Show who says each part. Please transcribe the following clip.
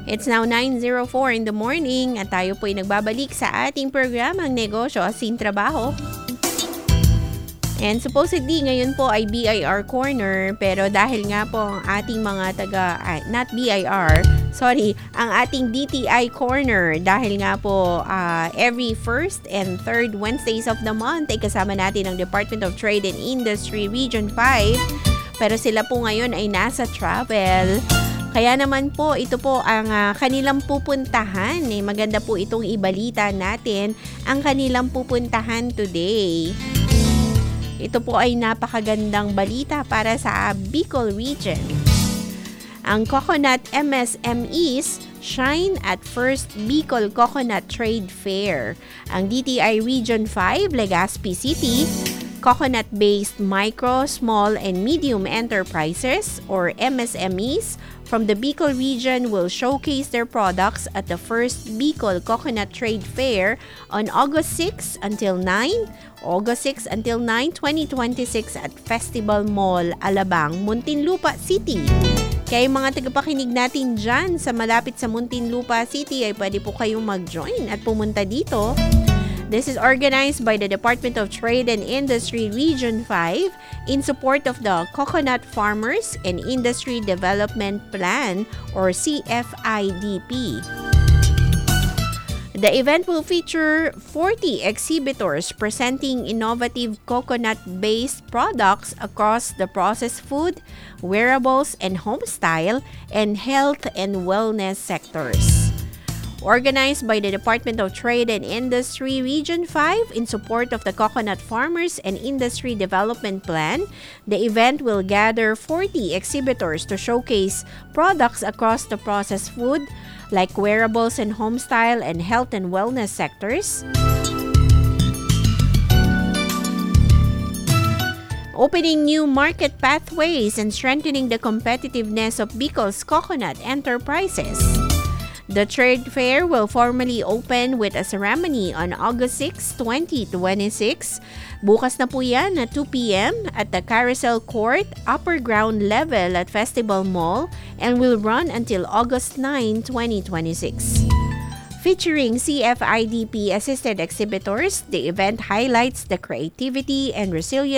Speaker 1: It's now 9:04 in the morning at tayo po'y nagbabalik sa ating programang Negosyo Sin Trabaho. And supposedly ngayon po ay BIR Corner, pero dahil nga po ang ating mga not BIR, ang ating DTI Corner, dahil nga po every first and third Wednesdays of the month ay kasama natin ang Department of Trade and Industry Region 5, pero sila po ngayon ay nasa travel. Kaya naman po, ito po ang kanilang pupuntahan. Maganda po itong ibalita natin ang kanilang pupuntahan today. Ito po ay napakagandang balita para sa Bicol Region. Ang Coconut MSMEs shine at first Bicol Coconut Trade Fair. Ang DTI Region 5, Legazpi City, coconut-based micro, small, and medium enterprises or MSMEs from the Bicol region will showcase their products at the first Bicol Coconut Trade Fair on August 6 until 9, 2026 at Festival Mall, Alabang, Muntinlupa City. Kaya yung mga tagapakinig natin dyan sa malapit sa Muntinlupa City ay pwede po kayong mag-join at pumunta dito. This is organized by the Department of Trade and Industry Region 5 in support of the Coconut Farmers and Industry Development Plan or CFIDP. The event will feature 40 exhibitors presenting innovative coconut-based products across the processed food, wearables and home style, and health and wellness sectors. Organized by the Department of Trade and Industry Region 5 in support of the Coconut Farmers and Industry Development Plan, the event will gather 40 exhibitors to showcase products across the processed food, like wearables and home style and health and wellness sectors, opening new market pathways and strengthening the competitiveness of Bicol's coconut enterprises. The trade fair will formally open with a ceremony on August 6, 2026. Bukas na po yan at 2 p.m. at the Carousel Court, upper ground level at Festival Mall and will run until August 9, 2026. Featuring CFIDP-assisted exhibitors, the event highlights the creativity and resilience